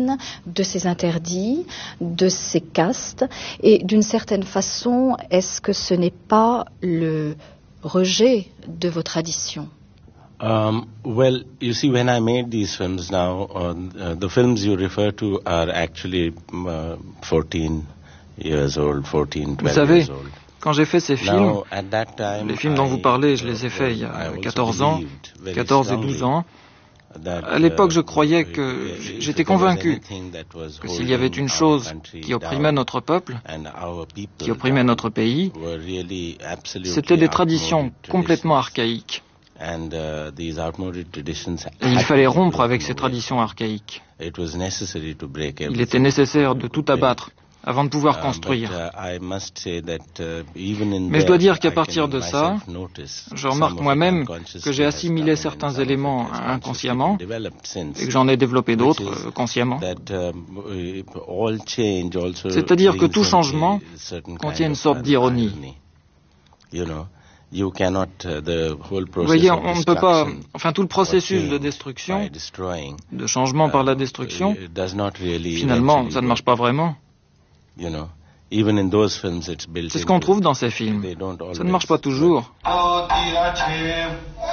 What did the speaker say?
scènes, de ces interdits, de ces castes. Et d'une certaine façon, est-ce que ce n'est pas le rejet de vos traditions? Well, you see, when I made these films now, the films you refer to are actually 14 years old, 14, 12 years old. Quand j'ai fait ces films, les films dont vous parlez, je les ai faits il y a 14 ans, 14 et 12 ans. À l'époque, je croyais que j'étais convaincu que s'il y avait une chose qui opprimait notre peuple, qui opprimait notre pays, c'était des traditions complètement archaïques. Et il fallait rompre avec ces traditions archaïques. Il était nécessaire de tout abattre avant de pouvoir construire. Mais je dois dire qu'à partir de ça, je remarque moi-même que j'ai assimilé certains éléments inconsciemment et que j'en ai développé d'autres consciemment. C'est-à-dire que tout changement contient une sorte d'ironie. Vous voyez, on ne peut pas... Enfin, tout le processus de destruction, de changement par la destruction, finalement, ça ne marche pas vraiment. C'est ce qu'on trouve dans ces films. Ça ne marche pas toujours.